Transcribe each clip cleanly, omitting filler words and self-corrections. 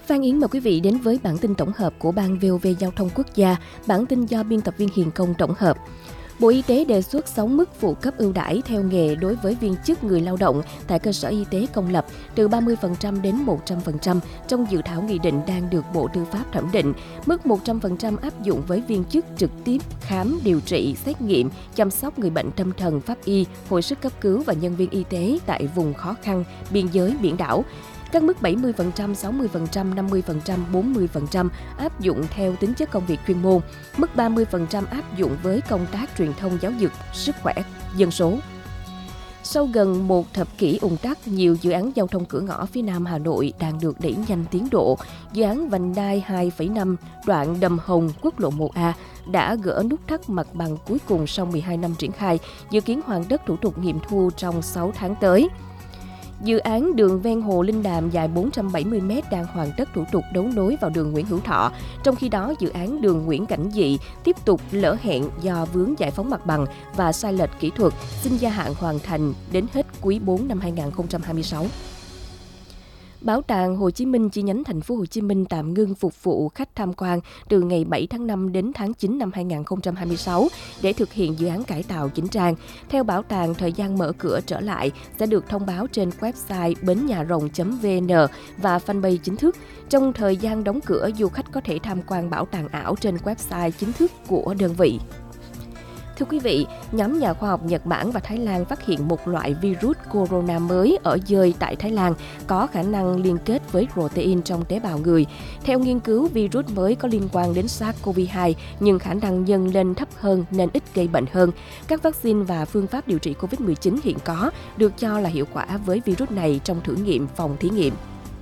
Phan Yến mời quý vị đến với bản tin tổng hợp của Ban VOV Giao thông Quốc gia, bản tin do biên tập viên Hiền Công tổng hợp. Bộ Y tế đề xuất 6 mức phụ cấp ưu đãi theo nghề đối với viên chức người lao động tại cơ sở y tế công lập từ 30% đến 100% trong dự thảo nghị định đang được Bộ Tư pháp thẩm định. Mức 100% áp dụng với viên chức trực tiếp khám, điều trị, xét nghiệm, chăm sóc người bệnh tâm thần, pháp y, hồi sức cấp cứu và nhân viên y tế tại vùng khó khăn, biên giới, biển đảo. Các mức 70%, 60%, 50%, 40% áp dụng theo tính chất công việc chuyên môn. Mức 30% áp dụng với công tác truyền thông giáo dục, sức khỏe, dân số. Sau gần một thập kỷ ùn tắc, nhiều dự án giao thông cửa ngõ phía Nam Hà Nội đang được đẩy nhanh tiến độ. Dự án vành đai 2,5 đoạn Đầm Hồng, quốc lộ 1A đã gỡ nút thắt mặt bằng cuối cùng sau 12 năm triển khai, dự kiến hoàn tất thủ tục nghiệm thu trong 6 tháng tới. Dự án đường ven hồ Linh Đàm dài 470m đang hoàn tất thủ tục đấu nối vào đường Nguyễn Hữu Thọ. Trong khi đó, dự án đường Nguyễn Cảnh Dị tiếp tục lỡ hẹn do vướng giải phóng mặt bằng và sai lệch kỹ thuật, xin gia hạn hoàn thành đến hết quý 4 năm 2026. Bảo tàng Hồ Chí Minh chi nhánh thành phố Hồ Chí Minh tạm ngưng phục vụ khách tham quan từ ngày 7 tháng 5 đến tháng 9 năm 2026 để thực hiện dự án cải tạo chỉnh trang. Theo bảo tàng, thời gian mở cửa trở lại sẽ được thông báo trên website bến-nhà-rồng.vn và fanpage chính thức. Trong thời gian đóng cửa, du khách có thể tham quan bảo tàng ảo trên website chính thức của đơn vị. Thưa quý vị, nhóm nhà khoa học Nhật Bản và Thái Lan phát hiện một loại virus corona mới ở dơi tại Thái Lan có khả năng liên kết với protein trong tế bào người. Theo nghiên cứu, virus mới có liên quan đến SARS-CoV-2 nhưng khả năng nhân lên thấp hơn nên ít gây bệnh hơn. Các vaccine và phương pháp điều trị COVID-19 hiện có được cho là hiệu quả với virus này trong thử nghiệm phòng thí nghiệm.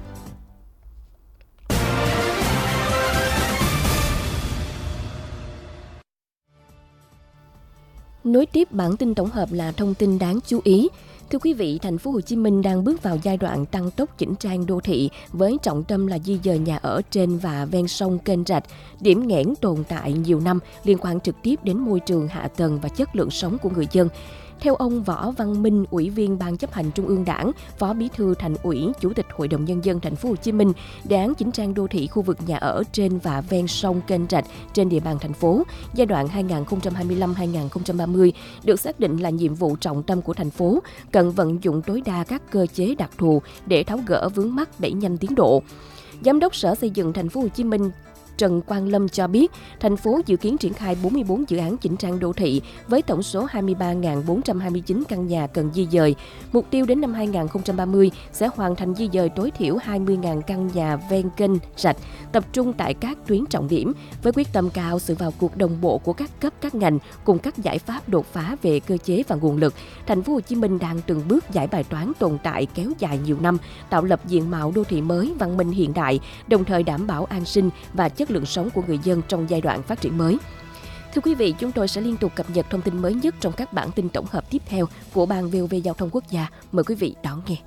Nối tiếp bản tin tổng hợp là thông tin đáng chú ý. Thưa quý vị, thành phố Hồ Chí Minh đang bước vào giai đoạn tăng tốc chỉnh trang đô thị với trọng tâm là di dời nhà ở trên và ven sông kênh rạch, điểm nghẽn tồn tại nhiều năm liên quan trực tiếp đến môi trường, hạ tầng và chất lượng sống của người dân. Theo ông Võ Văn Minh, Ủy viên Ban Chấp hành Trung ương Đảng, Phó Bí thư Thành ủy, Chủ tịch Hội đồng Nhân dân thành phố Hồ Chí Minh, đề án chỉnh trang đô thị khu vực nhà ở trên và ven sông kênh rạch trên địa bàn thành phố giai đoạn 2025-2030 được xác định là nhiệm vụ trọng tâm của thành phố, cần vận dụng tối đa các cơ chế đặc thù để tháo gỡ vướng mắc, đẩy nhanh tiến độ. Giám đốc Sở Xây dựng thành phố Hồ Chí Minh Trần Quang Lâm cho biết, thành phố dự kiến triển khai 44 dự án chỉnh trang đô thị với tổng số 23.429 căn nhà cần di dời. Mục tiêu đến năm 2030 sẽ hoàn thành di dời tối thiểu 20.000 căn nhà ven kênh rạch, tập trung tại các tuyến trọng điểm, với quyết tâm cao sự vào cuộc đồng bộ của các cấp các ngành cùng các giải pháp đột phá về cơ chế và nguồn lực. Thành phố Hồ Chí Minh đang từng bước giải bài toán tồn tại kéo dài nhiều năm, tạo lập diện mạo đô thị mới, văn minh hiện đại, đồng thời đảm bảo an sinh và chất lượng sống của người dân trong giai đoạn phát triển mới. Thưa quý vị, chúng tôi sẽ liên tục cập nhật thông tin mới nhất trong các bản tin tổng hợp tiếp theo của Ban VOV Giao thông Quốc gia. Mời quý vị đón nghe.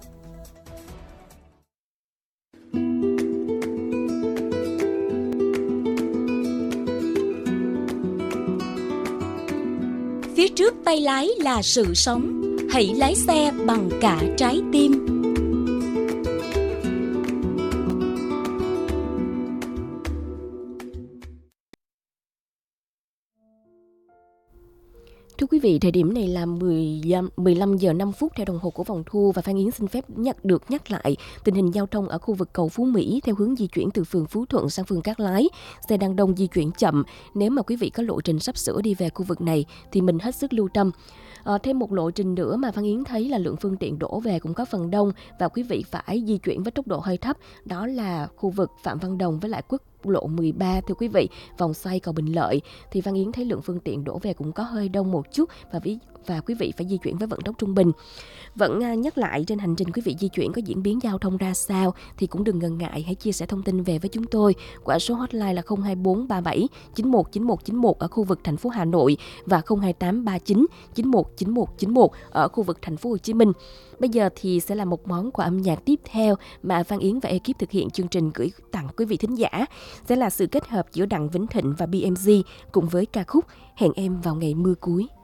Phía trước tay lái là sự sống, hãy lái xe bằng cả trái tim. Thưa quý vị, thời điểm này là 15 giờ 5 phút theo đồng hồ của Vòng Thu và Phan Yến xin phép nhắc lại tình hình giao thông ở khu vực cầu Phú Mỹ theo hướng di chuyển từ phường Phú Thuận sang phường Cát Lái. Xe đang đông di chuyển chậm. Nếu mà quý vị có lộ trình sắp sửa đi về khu vực này thì mình hết sức lưu tâm. Thêm một lộ trình nữa mà Phan Yến thấy là lượng phương tiện đổ về cũng có phần đông và quý vị phải di chuyển với tốc độ hơi thấp, đó là khu vực Phạm Văn Đồng với lại quốc lộ 13. Thưa quý vị, vòng xoay cầu Bình Lợi thì Phan Yến thấy lượng phương tiện đổ về cũng có hơi đông một chút và quý vị phải di chuyển với vận tốc trung bình. Vẫn nhắc lại, trên hành trình quý vị di chuyển có diễn biến giao thông ra sao thì cũng đừng ngần ngại, hãy chia sẻ thông tin về với chúng tôi qua số hotline là 024 37 91 91 91 ở khu vực thành phố Hà Nội và 028 39 91 91 91 ở khu vực thành phố Hồ Chí Minh. Bây giờ thì sẽ là một món quà âm nhạc tiếp theo mà Phan Yến và ekip thực hiện chương trình gửi tặng quý vị thính giả, sẽ là sự kết hợp giữa Đặng Vĩnh Thịnh và BMG cùng với ca khúc Hẹn Em Vào Ngày Mưa Cuối.